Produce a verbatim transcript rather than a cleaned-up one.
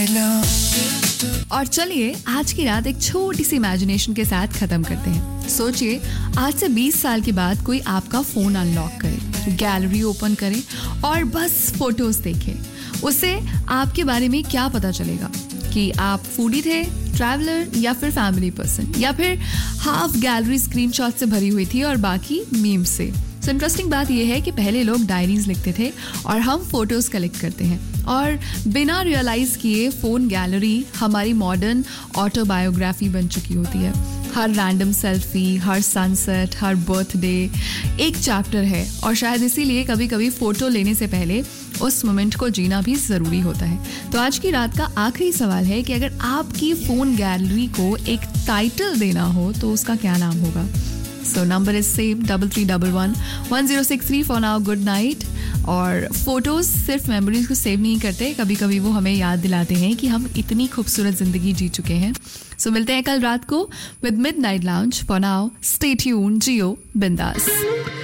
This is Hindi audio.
Midnight Lounge. और चलिए आज की रात एक छोटी सी इमेजिनेशन के साथ खत्म करते हैं. सोचिए आज से बीस साल के बाद कोई आपका फोन अनलॉक करे, गैलरी ओपन करे और बस फोटोज देखे. उससे आपके बारे में क्या पता चलेगा कि आप फूडी थे, ट्रैवलर या फिर फैमिली पर्सन, या फिर हाफ गैलरी स्क्रीनशॉट से भरी हुई थी और बाकी मीम्स से. सो इंटरेस्टिंग बात यह है कि पहले लोग डायरीज लिखते थे और हम फोटोज कलेक्ट करते हैं, और बिना रियलाइज किए फोन गैलरी हमारी मॉडर्न ऑटोबायोग्राफी बन चुकी होती है. हर रैंडम सेल्फी, हर सनसेट, हर बर्थडे एक चैप्टर है, और शायद इसीलिए कभी कभी फोटो लेने से पहले उस मोमेंट को जीना भी ज़रूरी होता है. तो आज की रात का आखिरी सवाल है कि अगर आपकी फ़ोन गैलरी को एक टाइटल देना हो तो उसका क्या नाम होगा. So number is same double three double one one zero six three for now. Good night. और फोटोज सिर्फ मेमोरीज को सेव नहीं करते, कभी कभी वो हमें याद दिलाते हैं कि हम इतनी खूबसूरत जिंदगी जी चुके हैं. सो so, मिलते हैं कल रात को with midnight lounge. For now stay tuned, जियो बिंदास.